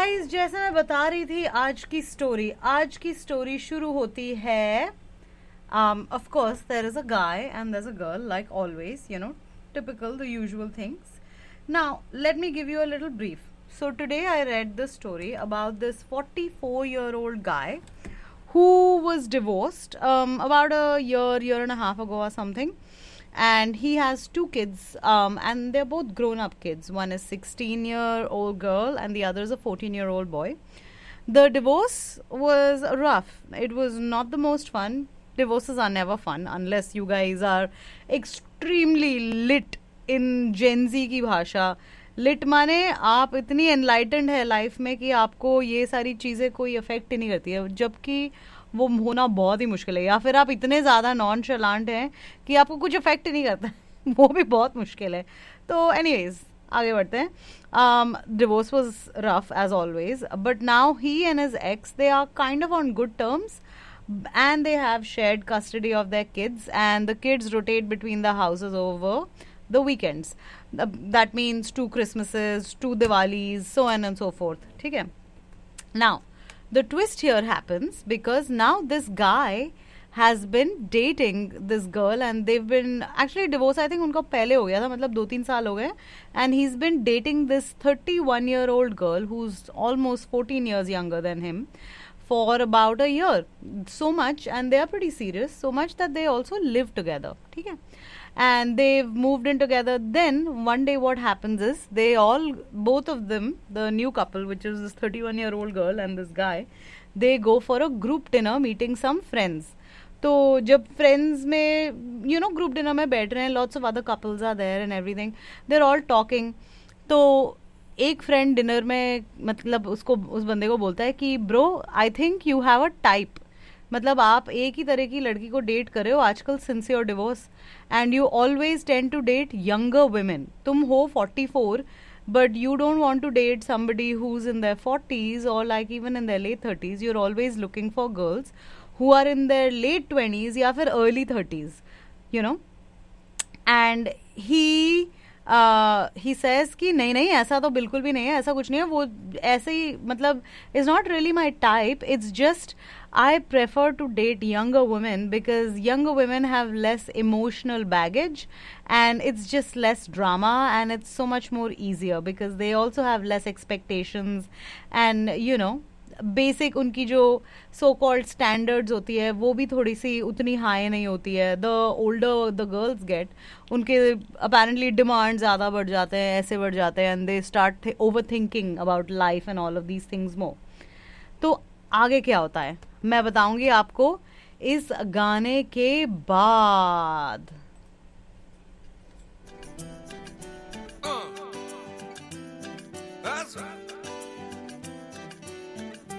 Guys, जैसे मैं बता रही थी आज की स्टोरी शुरू होती है. Of course, there is a guy and there's a girl, like always, typical, the usual things. Now, let me give you a little brief. So, today I read the story about this 44-year-old guy who was divorced about a year and a half ago or something. And he has two kids, and they're both grown-up kids. One is 16-year-old girl and the other is a 14-year-old boy. The divorce was rough. It was not the most fun. Divorces are never fun unless you guys are extremely lit in Gen Z की भाषा. lit माने आप इतनी enlightened है life में कि आपको ये सारी चीज़ें कोई अफेक्ट ही नहीं करती है, जबकि वो होना बहुत ही मुश्किल है. या फिर आप इतने ज़्यादा नॉन शलांट हैं कि आपको कुछ अफेक्ट ही नहीं करता वो भी बहुत मुश्किल है. तो एनीवेज आगे बढ़ते हैं. Divorce was rough as always, but now he and his ex, they are kind of on good terms and they have shared custody of their kids, and the kids rotate between the houses over the weekends. That means 2 Christmases, 2 Diwalis, so on and so forth. ठीक है. Now, the twist here happens because now this guy has been dating this girl and they've been actually divorced. I think उनका पहले हो गया था, मतलब 2-3 साल हो गए, and he's been dating this 31-year-old girl who's almost 14 years younger than him for about a year. So much, and they are pretty serious, so much that they also live together. ठीक है. And they've moved in together. Then one day what happens is both of them, the new couple, which is this 31-year-old girl and this guy, they go for a group dinner meeting some friends. तो जब friends में group dinner में बैठ रहे हैं, lots of other couples are there and everything, they are all talking. तो एक friend dinner में मतलब उस बंदे को बोलता है कि bro, I think you have a type. मतलब आप एक ही तरह की लड़की को डेट कर रहे हो आजकल since your divorce, and you always tend to date younger women. तुम हो 44, but you don't want to date somebody who's in their 40s or like even in their late 30s. You're always looking for girls who are in their late 20s या फिर early 30s, and he says कि नहीं ऐसा तो बिल्कुल भी नहीं है, ऐसा कुछ नहीं है, वो ऐसे ही मतलब is not really my type. It's just I prefer to date younger women because younger women have less emotional baggage and it's just less drama and it's so much more easier because they also have less expectations and basic उनकी जो so called standards होती है वो भी थोड़ी सी उतनी high नहीं होती है. The older the girls gate, उनके अपेरेंटली डिमांड ज़्यादा बढ़ जाते हैं, ऐसे बढ़ जाते हैं, and they start over thinking about life and all of these things more. तो आगे क्या होता है मैं बताऊंगी आपको इस गाने के बाद.